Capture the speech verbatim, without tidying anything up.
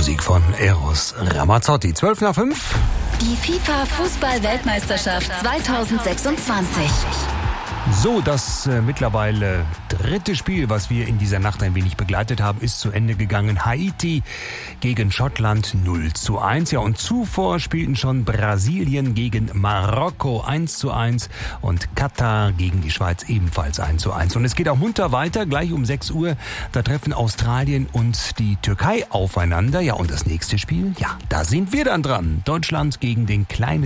Musik von Eros Ramazzotti. zwölf nach fünf. Die FIFA-Fußball-Weltmeisterschaft zweitausendsechsundzwanzig. So, das äh, mittlerweile dritte Spiel, was wir in dieser Nacht ein wenig begleitet haben, ist zu Ende gegangen. Haiti gegen Schottland null zu eins. Ja, und zuvor spielten schon Brasilien gegen Marokko eins zu eins und Katar gegen die Schweiz ebenfalls eins zu eins. Und es geht auch munter weiter, gleich um sechs Uhr. Da treffen Australien und die Türkei aufeinander. Ja, und das nächste Spiel, ja, da sind wir dann dran. Deutschland gegen den kleinen